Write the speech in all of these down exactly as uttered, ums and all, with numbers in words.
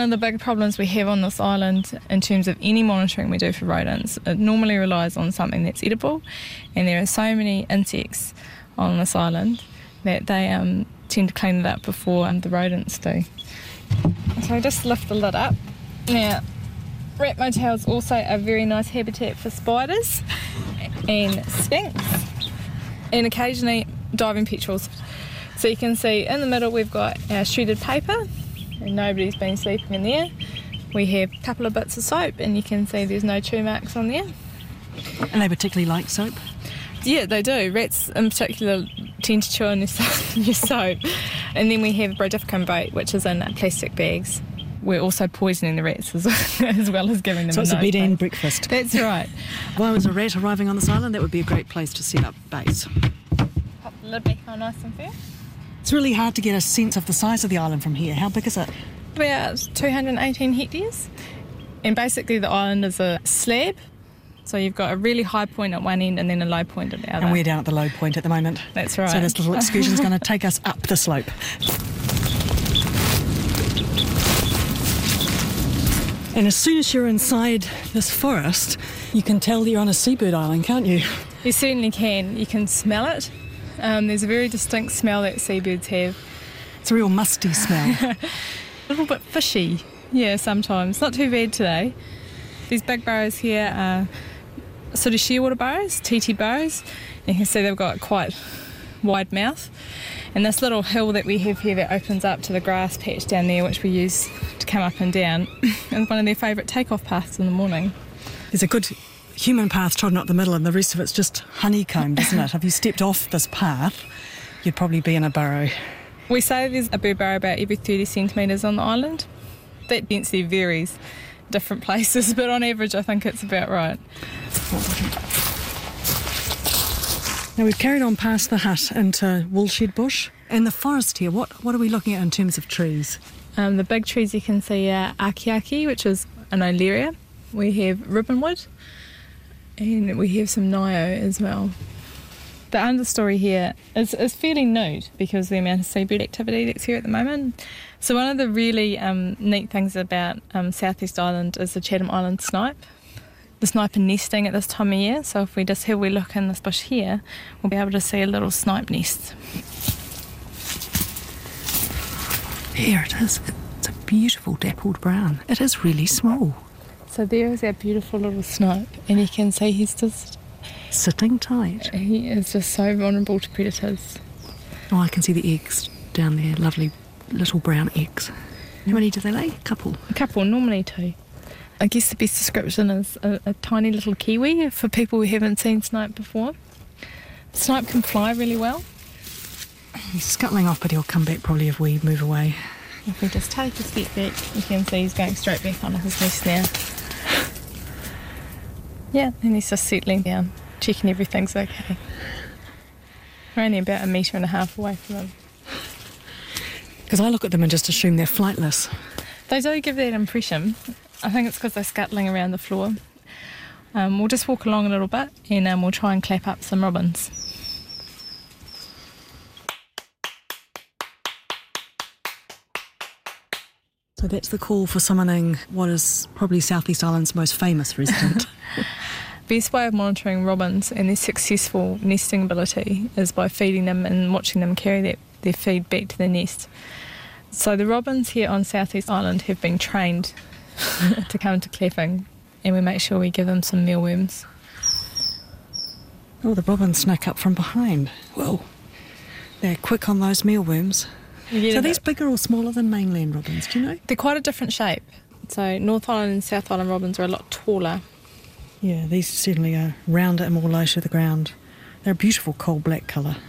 of the big problems we have on this island in terms of any monitoring we do for rodents. It normally relies on something that's edible, and there are so many insects on this island that they um, tend to clean it up before um, the rodents do. So I just lift the lid up. Now, rat motel is also a very nice habitat for spiders and skinks, and occasionally diving petrels. So you can see in the middle we've got our shredded paper, and nobody's been sleeping in there. We have a couple of bits of soap, and you can see there's no chew marks on there. And they particularly like soap? Yeah, they do. Rats in particular tend to chew on your soap. And then we have Brodifacoum bait, which is in plastic bags. We're also poisoning the rats as, as well as giving them so a it's a no bed plate. and breakfast. That's right. If I was a rat arriving on this island, that would be a great place to set up base. Pop the lid back on nice and firm. It's really hard to get a sense of the size of the island from here. How big is it? About two hundred eighteen hectares. And basically the island is a slab. So you've got a really high point at one end and then a low point at the other. And we're down at the low point at the moment. That's right. So this little excursion is going to take us up the slope. And as soon as you're inside this forest, you can tell you're on a seabird island, can't you? You certainly can. You can smell it. Um, there's a very distinct smell that seabirds have. It's a real musty smell. A little bit fishy, yeah, sometimes. Not too bad today. These big burrows here are sort of shearwater burrows, T T burrows. You can see they've got quite wide mouth. And this little hill that we have here that opens up to the grass patch down there, which we use to come up and down, is one of their favourite take-off paths in the morning. There's a good human path trodden up the middle, and the rest of it's just honeycombed, isn't it? If you stepped off this path, you'd probably be in a burrow. We say there's a bird burrow about every thirty centimetres on the island. That density varies different places, but on average I think it's about right. Now we've carried on past the hut into Woolshed Bush. And the forest here, what, what are we looking at in terms of trees? Um, the big trees you can see are Akiaki, which is an Olearia. We have ribbonwood, and we have some Nio as well. The understory here is, is fairly nude because of the amount of seabird activity that's here at the moment. So one of the really um, neat things about um, South East Island is the Chatham Island snipe. The snipe are nesting at this time of year, so if we just have a look in this bush here, we'll be able to see a little snipe nest. Here it is. It's a beautiful dappled brown. It is really small. So there is our beautiful little snipe, and you can see he's just... sitting tight. He is just so vulnerable to predators. Oh, I can see the eggs down there, lovely little brown eggs. How many do they lay? A couple? A couple, normally two. I guess the best description is a, a tiny little kiwi for people who haven't seen snipe before. Snipe can fly really well. He's scuttling off, but he'll come back probably if we move away. If we just take a step back, you can see he's going straight back onto his nest now. Yeah, and he's just settling down, checking everything's okay. We're only about a metre and a half away from him. Because I look at them and just assume they're flightless. They do give that impression. I think it's because they're scuttling around the floor. Um, we'll just walk along a little bit and um, we'll try and clap up some robins. So that's the call for summoning what is probably South East Island's most famous resident. Best way of monitoring robins and their successful nesting ability is by feeding them and watching them carry that, their feed back to the nest. So the robins here on South East Island have been trained to come to clapping, and we make sure we give them some mealworms. Oh, the robins snuck up from behind. Whoa, they're quick on those mealworms. Yeah, so are these bigger or smaller than mainland robins, do you know? They're quite a different shape. So North Island and South Island robins are a lot taller. Yeah, these certainly are rounder and more low to the ground. They're a beautiful coal black colour.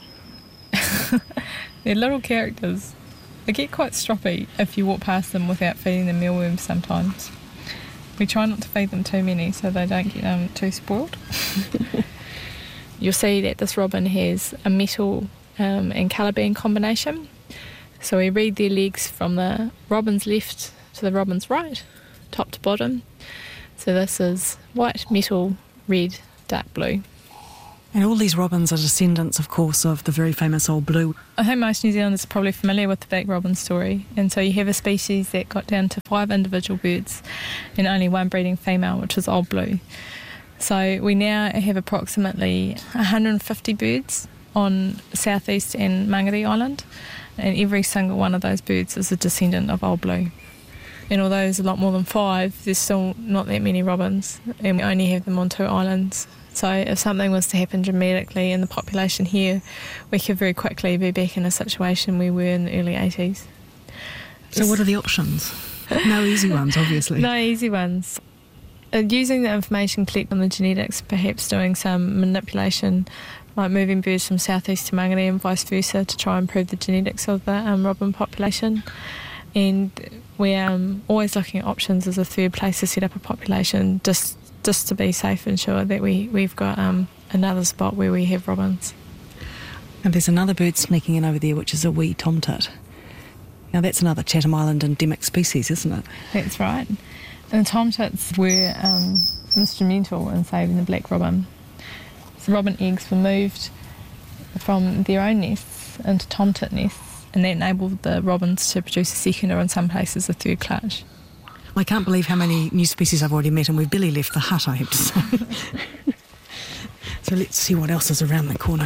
They're little characters. They get quite stroppy if you walk past them without feeding them mealworms sometimes. We try not to feed them too many so they don't get um, too spoiled. You'll see that this robin has a metal um, and colour-band combination. So we read their legs from the robin's left to the robin's right, top to bottom. So this is white, metal, red, dark blue. And all these robins are descendants, of course, of the very famous Old Blue. I think most New Zealanders are probably familiar with the black robin story, and so you have a species that got down to five individual birds and only one breeding female, which is Old Blue. So we now have approximately one hundred fifty birds on Southeast and Mangere Island, and every single one of those birds is a descendant of Old Blue. And although there's a lot more than five, there's still not that many robins, and we only have them on two islands. So if something was to happen dramatically in the population here, we could very quickly be back in a situation we were in the early eighties. So what are the options? No easy ones, obviously. No easy ones. Uh, using the information collected on the genetics, perhaps doing some manipulation, like moving birds from southeast to Mangere and vice versa to try and improve the genetics of the um, robin population. And we're um, always looking at options as a third place to set up a population, just just to be safe and sure that we, we've got um, another spot where we have robins. And there's another bird sneaking in over there, which is a wee tomtit. Now that's another Chatham Island endemic species, isn't it? That's right. And the tomtits were um, instrumental in saving the black robin. So robin eggs were moved from their own nests into tomtit nests, and that enabled the robins to produce a second, or in some places a third clutch. I can't believe how many new species I've already met, and we've barely left the hut, I have to say. So let's see what else is around the corner.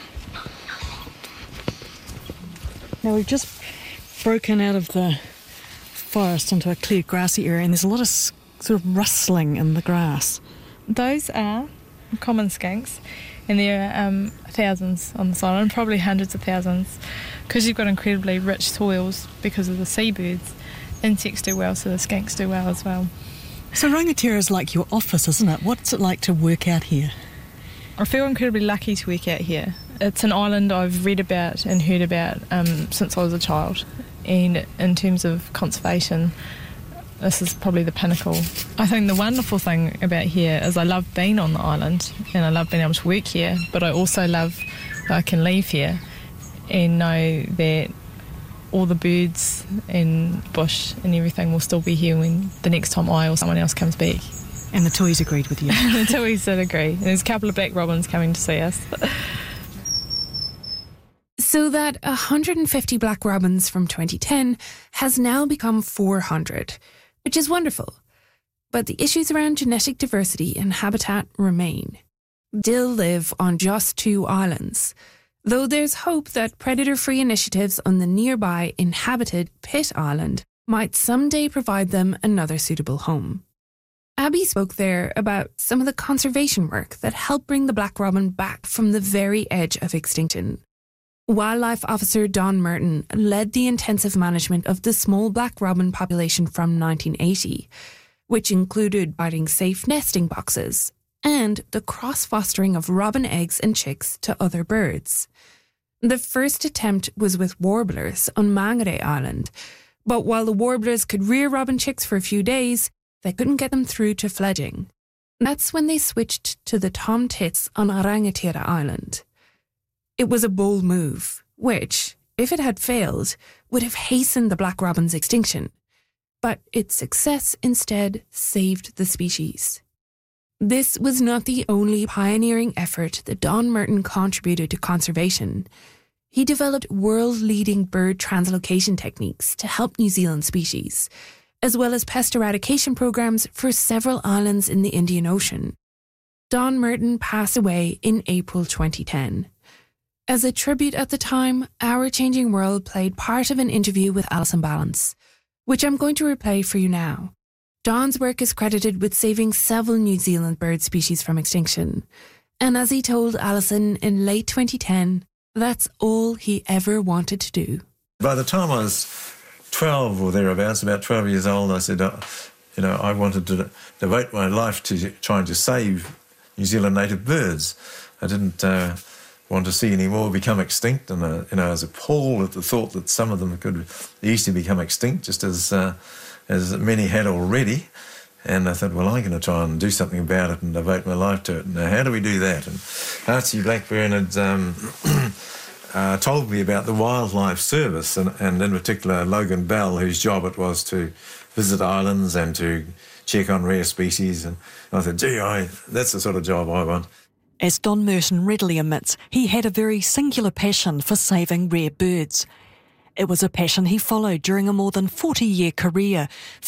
Now we've just broken out of the forest into a clear grassy area, and there's a lot of sort of rustling in the grass. Those are common skinks, and there are um, thousands on this island, probably hundreds of thousands, because you've got incredibly rich soils because of the seabirds. Insects do well, so the skinks do well as well. So Rangatira is like your office, isn't it? What's it like to work out here? I feel incredibly lucky to work out here. It's an island I've read about and heard about um, since I was a child. And in terms of conservation, this is probably the pinnacle. I think the wonderful thing about here is I love being on the island and I love being able to work here, but I also love that I can leave here and know that all the birds and bush and everything will still be here when the next time I or someone else comes back. And the Tuis agreed with you. The Tuis did agree. And there's a couple of black robins coming to see us. So that one hundred fifty black robins from twenty ten has now become four hundred, which is wonderful. But the issues around genetic diversity and habitat remain. Still live on just two islands, though there's hope that predator-free initiatives on the nearby inhabited Pitt Island might someday provide them another suitable home. Abby spoke there about some of the conservation work that helped bring the black robin back from the very edge of extinction. Wildlife Officer Don Merton led the intensive management of the small black robin population from nineteen eighty, which included providing safe nesting boxes and the cross-fostering of robin eggs and chicks to other birds. The first attempt was with warblers on Mangere Island, but while the warblers could rear robin chicks for a few days, they couldn't get them through to fledging. That's when they switched to the tomtits on Rangatira Island. It was a bold move, which, if it had failed, would have hastened the black robin's extinction. But its success instead saved the species. This was not the only pioneering effort that Don Merton contributed to conservation. He developed world-leading bird translocation techniques to help New Zealand species, as well as pest eradication programs for several islands in the Indian Ocean. Don Merton passed away in April twenty ten. As a tribute at the time, Our Changing World played part of an interview with Alison Ballance, which I'm going to replay for you now. Don's work is credited with saving several New Zealand bird species from extinction. And as he told Alison in late twenty ten, that's all he ever wanted to do. By the time I was twelve or thereabouts, about twelve years old, I said, uh, you know, I wanted to devote my life to trying to save New Zealand native birds. I didn't uh, want to see any more become extinct, and uh, you know, I was appalled at the thought that some of them could easily become extinct, just as uh, as many had already. And I thought, well, I'm going to try and do something about it and devote my life to it. Now, how do we do that? And Archie Blackburn had um, uh, told me about the Wildlife Service, and, and in particular Logan Bell, whose job it was to visit islands and to check on rare species. And I thought, gee, I, that's the sort of job I want. As Don Merton readily admits, he had a very singular passion for saving rare birds. It was a passion he followed during a more than forty-year career,